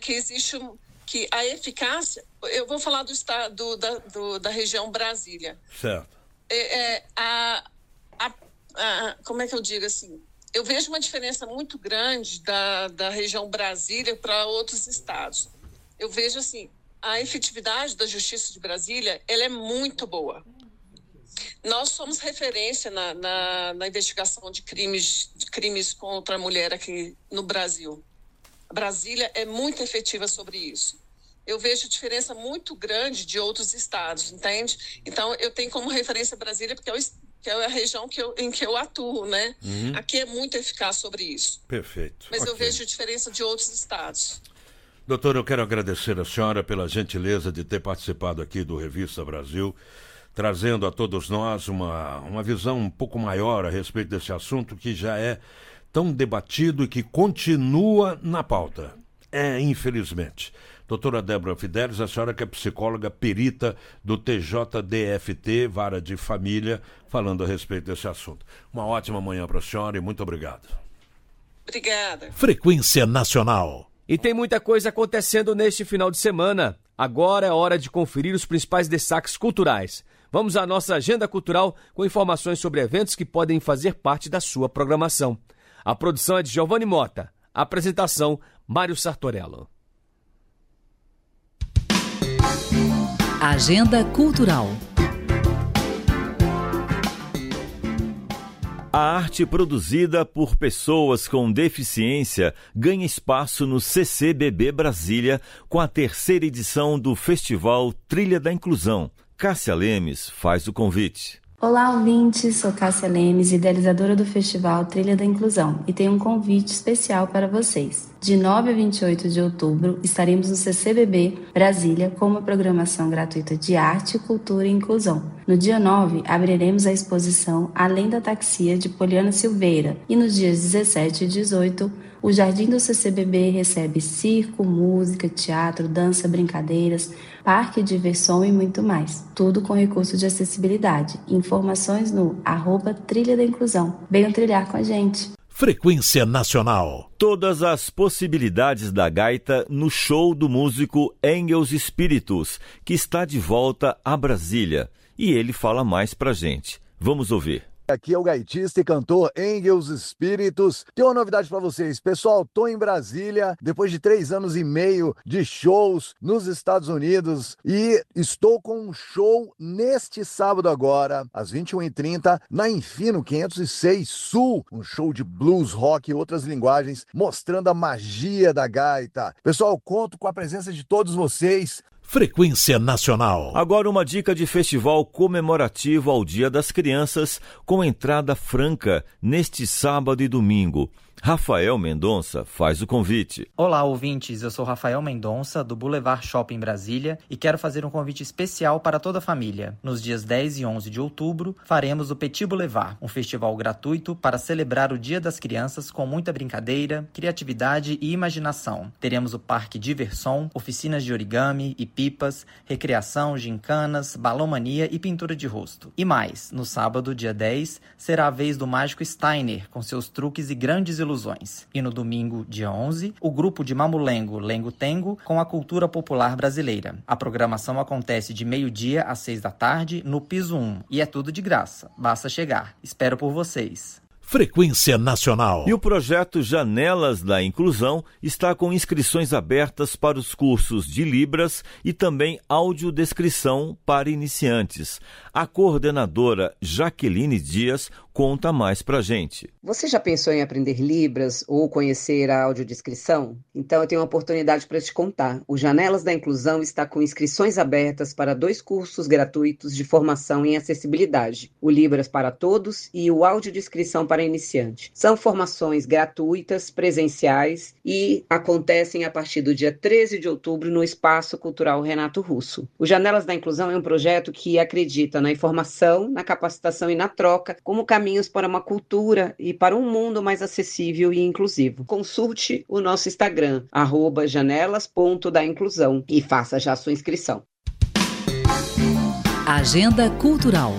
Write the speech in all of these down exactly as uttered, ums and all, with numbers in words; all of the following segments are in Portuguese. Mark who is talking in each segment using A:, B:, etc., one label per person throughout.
A: que existe um, que a eficácia, eu vou falar do estado da, do, da região Brasília.
B: Certo.
A: É, é, a, a, a, como é que eu digo assim? Eu vejo uma diferença muito grande da, da região Brasília para outros estados. Eu vejo assim, a efetividade da Justiça de Brasília, ela é muito boa. Nós somos referência na, na, na investigação de crimes, de crimes contra a mulher aqui no Brasil. Brasília é muito efetiva sobre isso. Eu vejo diferença muito grande de outros estados, entende? Então, eu tenho como referência Brasília, porque é, o, que é a região que eu, em que eu atuo, né? Uhum. Aqui é muito eficaz sobre isso.
B: Perfeito.
A: Mas
B: okay.
A: eu vejo diferença de outros estados.
B: Doutora, eu quero agradecer a senhora pela gentileza de ter participado aqui do Revista Brasil, trazendo a todos nós uma, uma visão um pouco maior a respeito desse assunto que já é tão debatido e que continua na pauta. É, infelizmente. Doutora Débora Fidelis, a senhora que é psicóloga perita do T J D F T, Vara de Família, falando a respeito desse assunto. Uma ótima manhã para a senhora e muito obrigado.
A: Obrigada.
C: Frequência Nacional.
D: E tem muita coisa acontecendo neste final de semana. Agora é hora de conferir os principais destaques culturais. Vamos à nossa agenda cultural com informações sobre eventos que podem fazer parte da sua programação. A produção é de Giovanni Mota. A apresentação, Mário Sartorello.
E: Agenda Cultural.
F: A arte produzida por pessoas com deficiência ganha espaço no C C B B Brasília com a terceira edição do Festival Trilha da Inclusão. Cássia Lemes faz o convite.
G: Olá, ouvintes, sou Cássia Lemes, idealizadora do Festival Trilha da Inclusão, e tenho um convite especial para vocês. De nove a vinte e oito de outubro, estaremos no C C B B Brasília com uma programação gratuita de arte, cultura e inclusão. No dia nove, abriremos a exposição Além da Taxia, de Poliana Silveira, e nos dias dezessete e dezoito, o Jardim do C C B B recebe circo, música, teatro, dança, brincadeiras, parque, diversão e muito mais. Tudo com recurso de acessibilidade. Informações no arroba Trilha da Inclusão. Venham trilhar com a gente.
C: Frequência Nacional.
F: Todas as possibilidades da gaita no show do músico Engels Espíritos, que está de volta a Brasília. E ele fala mais pra gente. Vamos ouvir.
H: Aqui é o gaitista e cantor Engels Espíritos. Tem uma novidade para vocês. Pessoal, tô em Brasília depois de três anos e meio de shows nos Estados Unidos e estou com um show neste sábado agora, às vinte e uma e trinta, na Infino quinhentos e seis Sul. Um show de blues, rock e outras linguagens, mostrando a magia da gaita. Pessoal, conto com a presença de todos vocês.
C: Frequência Nacional.
F: Agora uma dica de festival comemorativo ao Dia das Crianças com entrada franca neste sábado e domingo. Rafael Mendonça faz o convite.
I: Olá, ouvintes. Eu sou Rafael Mendonça, do Boulevard Shopping Brasília, e quero fazer um convite especial para toda a família. Nos dias dez e onze de outubro, faremos o Petit Boulevard, um festival gratuito para celebrar o Dia das Crianças com muita brincadeira, criatividade e imaginação. Teremos o Parque Diversão, oficinas de origami e pipas, recreação, gincanas, balão-mania e pintura de rosto. E mais, no sábado, dia dez, será a vez do Mágico Steiner, com seus truques e grandes ilustrações. Ilusões. E no domingo, dia onze, o grupo de Mamulengo Lengo Tengo com a cultura popular brasileira. A programação acontece de meio-dia às seis da tarde no Piso um e é tudo de graça. Basta chegar. Espero por vocês.
C: Frequência Nacional.
F: E o projeto Janelas da Inclusão está com inscrições abertas para os cursos de Libras e também audiodescrição para iniciantes. A coordenadora Jaqueline Dias conta mais pra gente.
J: Você já pensou em aprender Libras ou conhecer a audiodescrição? Então eu tenho uma oportunidade para te contar. O Janelas da Inclusão está com inscrições abertas para dois cursos gratuitos de formação em acessibilidade. O Libras para Todos e o Audiodescrição para Iniciante. São formações gratuitas, presenciais e acontecem a partir do dia treze de outubro no Espaço Cultural Renato Russo. O Janelas da Inclusão é um projeto que acredita na informação, na capacitação e na troca como caminhos para uma cultura e para um mundo mais acessível e inclusivo. Consulte o nosso Instagram, arroba janelas ponto da inclusão, e faça já a sua inscrição.
E: Agenda Cultural.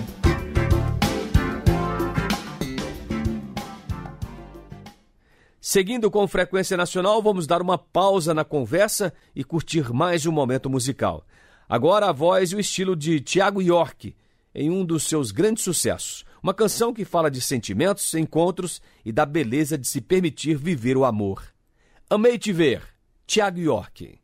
D: Seguindo com Frequência Nacional, vamos dar uma pausa na conversa e curtir mais um momento musical. Agora a voz e o estilo de Thiago York, em um dos seus grandes sucessos. Uma canção que fala de sentimentos, encontros e da beleza de se permitir viver o amor. Amei Te Ver, Thiago York.